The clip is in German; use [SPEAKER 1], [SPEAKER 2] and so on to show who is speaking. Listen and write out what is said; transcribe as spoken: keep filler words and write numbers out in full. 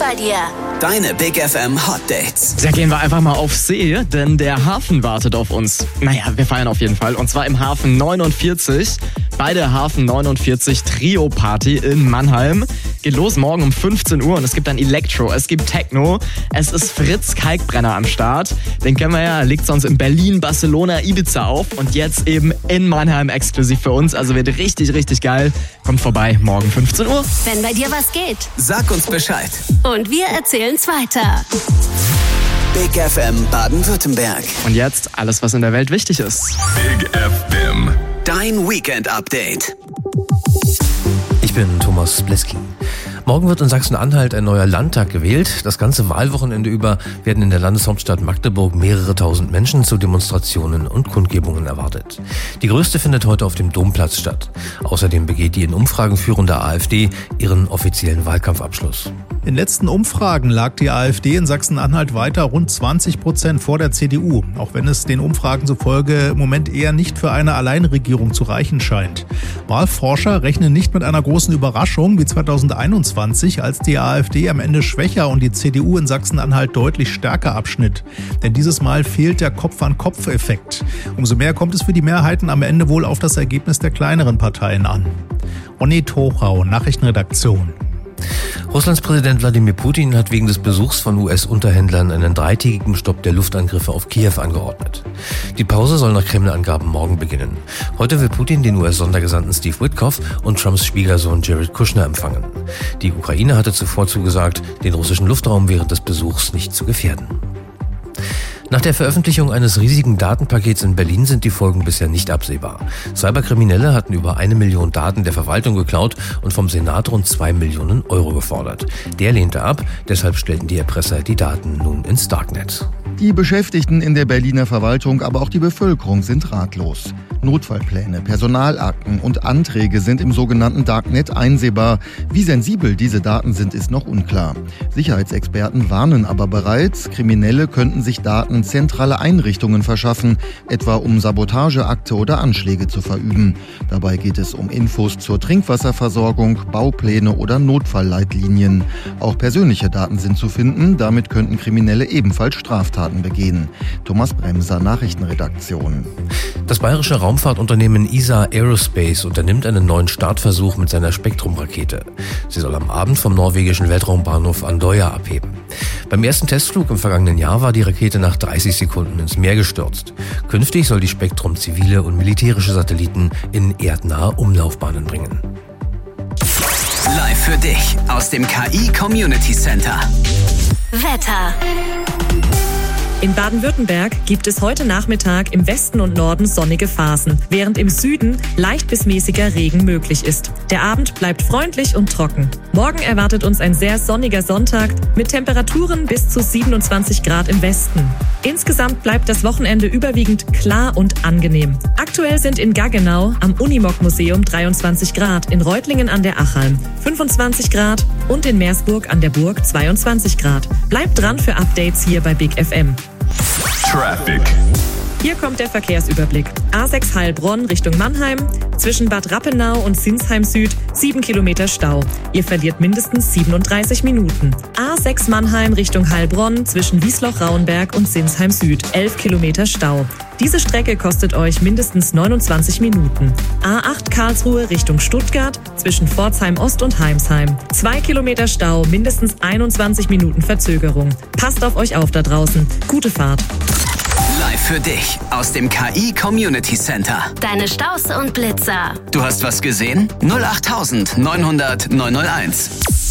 [SPEAKER 1] bei dir.
[SPEAKER 2] Deine Big F M Hot Dates.
[SPEAKER 3] Da gehen wir einfach mal auf See, denn der Hafen wartet auf uns. Naja, wir feiern auf jeden Fall. Und zwar im Hafen neunundvierzig. Bei der Hafen neunundvierzig Trio Party in Mannheim. Geht los morgen um fünfzehn Uhr und es gibt dann Elektro, es gibt Techno. Es ist Fritz Kalkbrenner am Start. Den kennen wir ja, legt sonst in Berlin, Barcelona, Ibiza auf. Und jetzt eben in Mannheim exklusiv für uns. Also wird richtig, richtig geil. Kommt vorbei, morgen fünfzehn Uhr.
[SPEAKER 1] Wenn bei dir was geht,
[SPEAKER 2] Sag uns Bescheid.
[SPEAKER 1] und wir erzählen's weiter.
[SPEAKER 2] Big F M Baden-Württemberg.
[SPEAKER 3] Und jetzt alles, was in der Welt wichtig ist.
[SPEAKER 4] Big F M.
[SPEAKER 2] Dein Weekend-Update.
[SPEAKER 5] Ich bin Thomas Bleski. Morgen wird in Sachsen-Anhalt ein neuer Landtag gewählt. Das ganze Wahlwochenende über werden in der Landeshauptstadt Magdeburg mehrere tausend Menschen zu Demonstrationen und Kundgebungen erwartet. Die größte findet heute auf dem Domplatz statt. Außerdem begeht die in Umfragen führende AfD ihren offiziellen Wahlkampfabschluss.
[SPEAKER 6] In letzten Umfragen lag die AfD in Sachsen-Anhalt weiter rund zwanzig Prozent vor der C D U, auch wenn es den Umfragen zufolge im Moment eher nicht für eine Alleinregierung zu reichen scheint. Wahlforscher rechnen nicht mit einer großen Überraschung wie zweitausendeinundzwanzig, als die AfD am Ende schwächer und die C D U in Sachsen-Anhalt deutlich stärker abschnitt. Denn dieses Mal fehlt der Kopf-an-Kopf-Effekt. Umso mehr kommt es für die Mehrheiten am Ende wohl auf das Ergebnis der kleineren Parteien an. Ronny Tochau, Nachrichtenredaktion.
[SPEAKER 5] Russlands Präsident Wladimir Putin hat wegen des Besuchs von U S-Unterhändlern einen dreitägigen Stopp der Luftangriffe auf Kiew angeordnet. Die Pause soll nach Kreml-Angaben morgen beginnen. Heute will Putin den U S-Sondergesandten Steve Witkoff und Trumps Schwiegersohn Jared Kushner empfangen. Die Ukraine hatte zuvor zugesagt, den russischen Luftraum während des Besuchs nicht zu gefährden. Nach der Veröffentlichung eines riesigen Datenpakets in Berlin sind die Folgen bisher nicht absehbar. Cyberkriminelle hatten über eine Million Daten der Verwaltung geklaut und vom Senat rund zwei Millionen Euro gefordert. Der lehnte ab, deshalb stellten die Erpresser die Daten nun ins Darknet.
[SPEAKER 7] Die Beschäftigten in der Berliner Verwaltung, aber auch die Bevölkerung sind ratlos. Notfallpläne, Personalakten und Anträge sind im sogenannten Darknet einsehbar. Wie sensibel diese Daten sind, ist noch unklar. Sicherheitsexperten warnen aber bereits, Kriminelle könnten sich Daten zentraler Einrichtungen verschaffen, etwa um Sabotageakte oder Anschläge zu verüben. Dabei geht es um Infos zur Trinkwasserversorgung, Baupläne oder Notfallleitlinien. Auch persönliche Daten sind zu finden, damit könnten Kriminelle ebenfalls Straftaten begehen. Thomas Bremser, Nachrichtenredaktion.
[SPEAKER 5] Das bayerische Raumfahrtunternehmen E S A Aerospace unternimmt einen neuen Startversuch mit seiner Spektrum-Rakete. Sie soll am Abend vom norwegischen Weltraumbahnhof Andøya abheben. Beim ersten Testflug im vergangenen Jahr war die Rakete nach dreißig Sekunden ins Meer gestürzt. Künftig soll die Spektrum zivile und militärische Satelliten in erdnahe Umlaufbahnen bringen.
[SPEAKER 2] Live für dich aus dem K I Community Center.
[SPEAKER 1] Wetter.
[SPEAKER 8] In Baden-Württemberg gibt es heute Nachmittag im Westen und Norden sonnige Phasen, während im Süden leicht bis mäßiger Regen möglich ist. Der Abend bleibt freundlich und trocken. Morgen erwartet uns ein sehr sonniger Sonntag mit Temperaturen bis zu siebenundzwanzig Grad im Westen. Insgesamt bleibt das Wochenende überwiegend klar und angenehm. Aktuell sind in Gaggenau am Unimog-Museum dreiundzwanzig Grad, in Reutlingen an der Achalm fünfundzwanzig Grad und in Meersburg an der Burg zweiundzwanzig Grad. Bleibt dran für Updates hier bei Big F M.
[SPEAKER 4] Traffic.
[SPEAKER 8] Hier kommt der Verkehrsüberblick. A sechs Heilbronn Richtung Mannheim. Zwischen Bad Rappenau und Sinsheim Süd sieben Kilometer Stau. Ihr verliert mindestens siebenunddreißig Minuten. A sechs Mannheim Richtung Heilbronn zwischen Wiesloch-Rauenberg und Sinsheim Süd elf Kilometer Stau. Diese Strecke kostet euch mindestens neunundzwanzig Minuten. A acht Karlsruhe Richtung Stuttgart zwischen Pforzheim Ost und Heimsheim. zwei Kilometer Stau, mindestens einundzwanzig Minuten Verzögerung. Passt auf euch auf da draußen. Gute Fahrt.
[SPEAKER 2] Live für dich aus dem K I Community Center.
[SPEAKER 1] Deine Staus und Blitzer.
[SPEAKER 2] Du hast was gesehen? null acht neunhundert neunhunderteins.